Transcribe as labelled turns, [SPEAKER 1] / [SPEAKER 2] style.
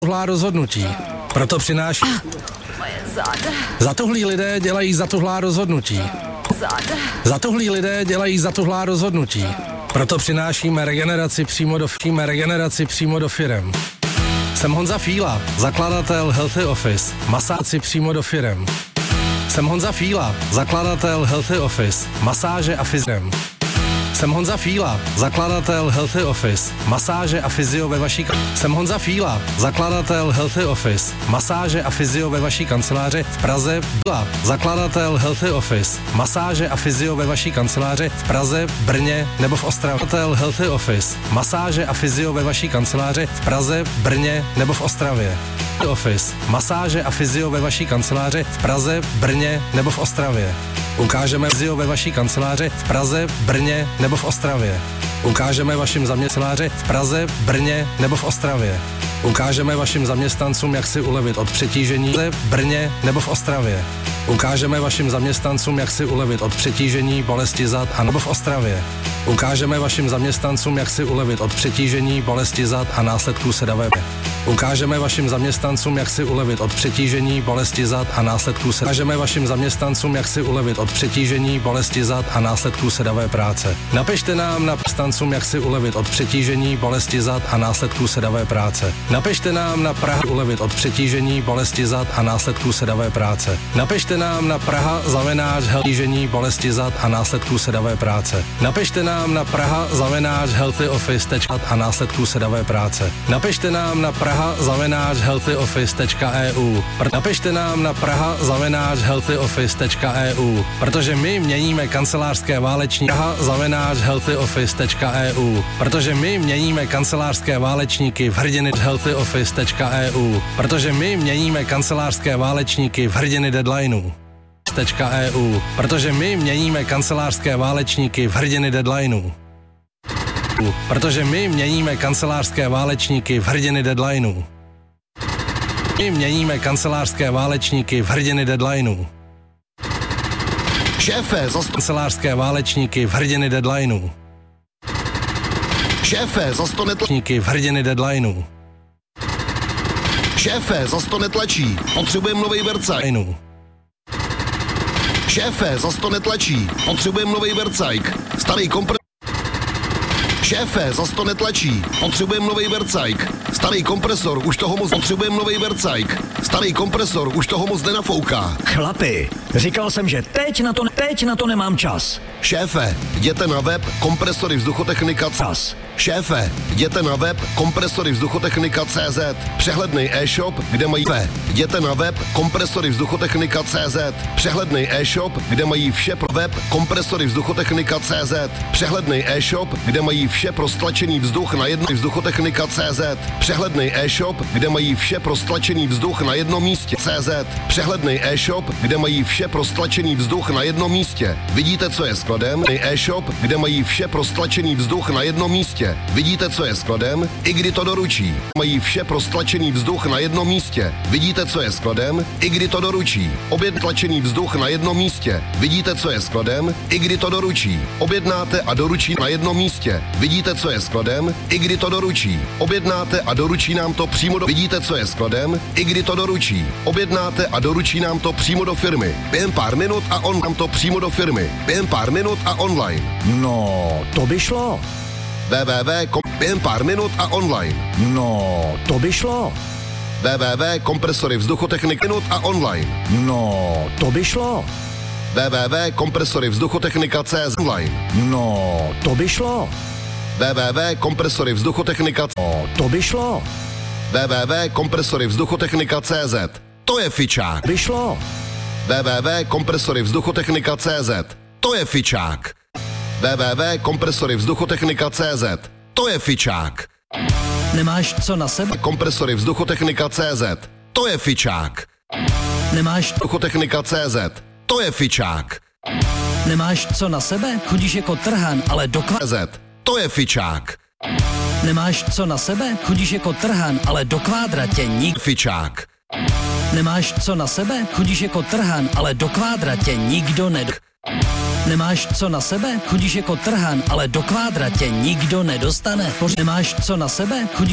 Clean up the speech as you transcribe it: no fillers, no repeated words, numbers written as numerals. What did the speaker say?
[SPEAKER 1] zatuhlá rozhodnutí. Proto přináší... Zatuhlí lidé dělají zatuhlá rozhodnutí. Zatuhlí lidé dělají zatuhlá rozhodnutí. Proto přinášíme regeneraci přímo do firem. Jsem Honza Fíla, zakladatel Healthy Office, masáci přímo do firem. Jsem Honza Fíla, zakladatel Healthy Office, masáže a fyziem. Jsem Honza Fíla, zakladatel Healthy Office, masáže a fyzio ve vaší Jsem Honza Fíla, zakladatel Healthy Office, masáže a fyzio ve vaší kanceláři v Praze. Zakladatel Healthy Office, masáže a fyzio ve vaší kanceláři v Praze, v Brně nebo v Ostravě. Zakladatel Healthy Office, masáže a fyzio ve vaší kanceláři v Praze, v Brně nebo v Ostravě. Office, masáže a fyzio ve vaší kanceláři v Praze, v Brně nebo v Ostravě. Ukážeme fyzio ve vaší kanceláři v Praze, v Brně nebo v Ostravě. Ukážeme vašim zaměstnancům v Praze, v Brně nebo v Ostravě. Ukážeme vašim zaměstnancům, jak si ulevit od přetížení v Brně nebo v Ostravě. Ukážeme vašim zaměstnancům, jak si ulevit od přetížení, bolesti zad a nebo v Ostravě. Ukážeme vašim zaměstnancům, jak si ulevit od přetížení, bolesti zad a následků sedavé. Ukážeme vašim zaměstnancům, jak si ulevit od přetížení, bolesti zad a následků sedavé. Ukážeme vašim zaměstnancům, jak si ulevit od přetížení, bolesti zad a následků sedavé práce. Napište nám na zaměstnancům, jak si ulevit od přetížení, bolesti zad a následků sedavé práce. Napište nám na Praha ulevit od přetížení, bolesti zad a následků sedavé práce. Napište nám na praha@healthy bolesti zad a následků sedavé práce. Napište nám na praha@healthyoffice.eu a následků sedavé práce. Napište nám na praha@healthyoffice.eu. Napište nám na praha@healthyoffice.eu, protože my měníme kancelářské válečníky. praha@healthyoffice.eu, protože my měníme kancelářské válečníky v hrdiny healthyoffice.eu, protože my měníme kancelářské válečníky v hrdiny deadlineů. .eu, protože my měníme kancelářské válečníky v hrdiny deadlineů. Protože my měníme kancelářské válečníky v hrdiny deadlineů. My měníme kancelářské válečníky v hrdiny deadlineů.
[SPEAKER 2] Šéfe,
[SPEAKER 1] kancelářské válečníky v hrdiny deadlineů.
[SPEAKER 2] Šéfe, zas to netlačí.
[SPEAKER 1] V hrdiny deadlineů.
[SPEAKER 2] Šéfe, zas to netlačí. Potřebujeme novej vercajk. Šéfe, zas to netlačí. Potřebujeme novej vercajk. Starý Šéfe, zas to netlačí. Potřebujeme novej vercajk. Starý kompresor, už toho moc. Potřebujeme novej vercajk. Starý kompresor, už toho moc nenafouká.
[SPEAKER 3] Chlapi, říkal jsem, že teď na to nemám čas.
[SPEAKER 2] Šéfe, jděte na web kompresory vzduchotechnika. Šéfe, jděte na web kompresory vzduchotechnika.cz. Přehlednej e-shop, kde mají Jděte na web kompresory vzduchotechnika.cz. Přehlednej e-shop, kde mají vše pro web kompresory vzduchotechnika.cz. Přehlednej e-shop, kde mají vše pro stlačený vzduch na jedno vzduchotechnika.cz. Přehlednej e-shop, kde mají vše pro stlačený vzduch na jednom místě. CZ. Přehlednej e-shop, kde mají vše pro stlačený vzduch na jednom místě. Vidíte, co je skladem? E-shop, kde mají vše pro stlačený vzduch na jednom místě. Vidíte, co je skladem? I kdy to doručí. Mají vše pro stlačený vzduch na jednom místě. Vidíte, co je skladem? I kdy to doručí. Objednačený vzduch na jednom místě. Vidíte, co je skladem? I kdy to doručí. Objednáte a doručí na jednom místě. Vidíte, co je skladem? I kdy to doručí. Objednáte a doručí nám to přímo do... Vidíte, co je skladem? I kdy to doručí. Objednáte a doručí nám to přímo do firmy. Během pár minut a on nám to přímo do firmy. Během pár minut a online.
[SPEAKER 3] No, to by šlo.
[SPEAKER 2] Během pár minut a online.
[SPEAKER 3] No, to by šlo.
[SPEAKER 2] kompresory vzduchotechnik minut a online.
[SPEAKER 3] No, to by šlo.
[SPEAKER 2] kompresory vzduchotechnika.cz online.
[SPEAKER 3] No, to by šlo.
[SPEAKER 2] kompresory vzduchotechnika.
[SPEAKER 3] No, to by šlo.
[SPEAKER 2] kompresory vzduchotechnika.cz. To je fičák.
[SPEAKER 3] By šlo.
[SPEAKER 2] kompresory vzduchotechnika.cz. To je fičák. kompresory vzduchotechnika.cz. To je fičák.
[SPEAKER 3] Nemáš co na sebe?
[SPEAKER 2] Kompresory vzduchotechnika.cz. To je fičák.
[SPEAKER 3] Nemáš
[SPEAKER 2] vzduchotechnika.cz. To je fičák.
[SPEAKER 3] Nemáš co na sebe? Chodíš jako trhan, ale do
[SPEAKER 2] To je fičák.
[SPEAKER 3] Nemáš co na sebe? Chodíš jako trhan, ale do kvádra tě
[SPEAKER 2] Fičák.
[SPEAKER 3] Nemáš co na sebe? Chodíš jako trhan, ale do kvádra tě nikdo Nemáš co na sebe? Chodíš jako trhan, ale do kvádra tě nikdo nedostane. Nemáš co na sebe? Chodíš